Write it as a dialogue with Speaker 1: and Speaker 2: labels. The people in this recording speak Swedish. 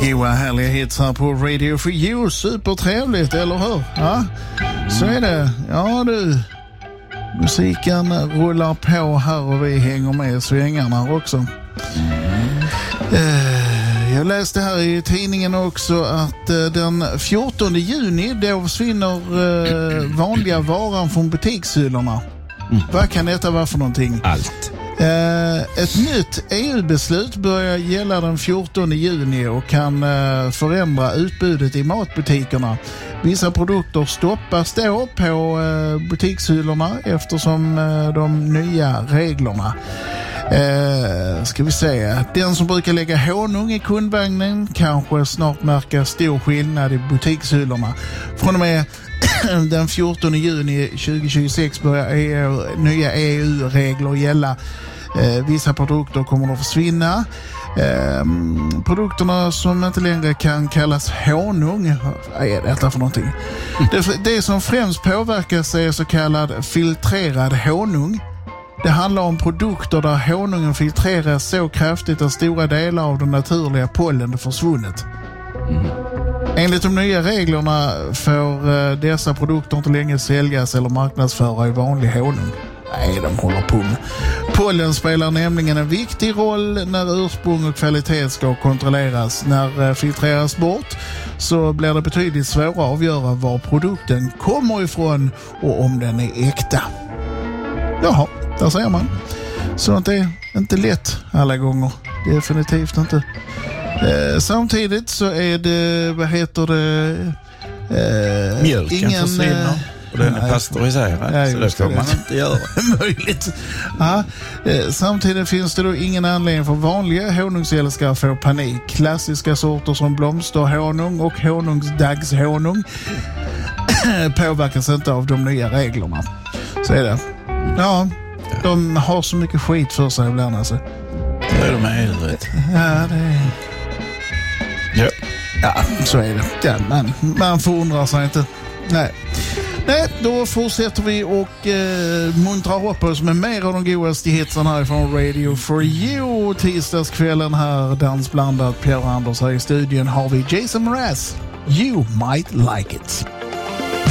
Speaker 1: Goa härliga hits här på Radio for You. Supertrevligt, eller hur? Ja, så är det. Ja du, musiken rullar på här och vi hänger med i svängarna också. Jag läste här i tidningen också att den 14 juni då försvinner vanliga varan från butikshyllorna. Vad kan detta vara för någonting?
Speaker 2: Allt.
Speaker 1: Ett nytt EU-beslut börjar gälla den 14 juni och kan förändra utbudet i matbutikerna. Vissa produkter stoppas då på butikshyllorna eftersom de nya reglerna. Ska vi säga, den som brukar lägga honung i kundvagnen kanske snart märker stor skillnad i butikshyllorna. Från och med den 14 juni 2026 börjar nya EU-regler gälla. Vissa produkter kommer att försvinna. Produkterna som inte längre kan kallas honung, vad är detta för någonting? Det som främst påverkas är så kallad filtrerad honung. Det handlar om produkter där honungen filtreras så kraftigt att stora delar av den naturliga pollen är försvunnet. Enligt de nya reglerna får dessa produkter inte längre säljas eller marknadsföra i vanlig honung. Nej, de håller på med. Pollen spelar nämligen en viktig roll när ursprung och kvalitet ska kontrolleras. När filtreras bort så blir det betydligt svårare att avgöra var produkten kommer ifrån och om den är äkta. Jaha, där ser man. Sånt är inte lätt alla gånger. Definitivt inte. Samtidigt så är det, vad heter det?
Speaker 2: Mjölken försvinner. Och den är pasteuriserad, så det får man inte göra.
Speaker 1: Möjligt. Ja, samtidigt finns det då ingen anledning för vanliga honungsälskare att få panik. Klassiska sorter som blomsterhonung och honungsdagshonung påverkas inte av de nya reglerna. Så är det. Ja, de har så mycket skit för sig ibland alltså.
Speaker 2: Det är de äldret.
Speaker 1: Ja, det är... Ja, så är det. Ja, man förundrar sig inte. Nej, då fortsätter vi och muntrar upp oss med mer av de godaste hitsen här från Radio for You. Tisdagskvällen här, dansblandat. Pierre Anders här i studion har vi Jason Mraz. You might like it.